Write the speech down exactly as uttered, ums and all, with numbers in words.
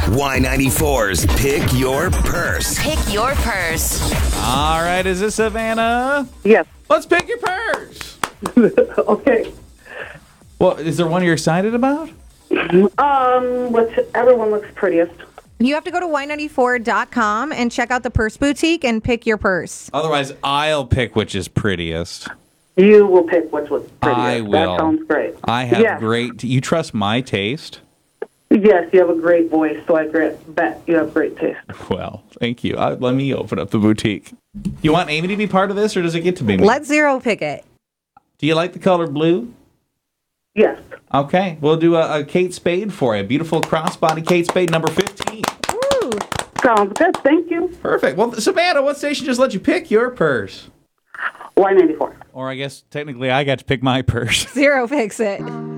Y ninety-four's Pick Your Purse. Pick your purse. All right, is this Savannah? Yes. Let's pick your purse. Okay. Well, is there one you're excited about? Um, whichever one looks prettiest. You have to go to Y ninety-four dot com and check out the Purse Boutique and pick your purse. Otherwise, I'll pick which is prettiest. You will pick which looks prettiest. I will. That sounds great. I have Yes. great... You trust my taste? Yes, you have a great voice, so I great, bet you have great taste. Well, thank you. Uh, let me open up the boutique. You want Amy to be part of this, or does it get to be me? Let Zero pick it. Do you like the color blue? Yes. Okay, we'll do a, a Kate Spade for you. Beautiful crossbody Kate Spade, number fifteen. Woo. Sounds good. Thank you. Perfect. Well, Savannah, what station just let you pick your purse? Y ninety-four. Or I guess technically I got to pick my purse. Zero picks it.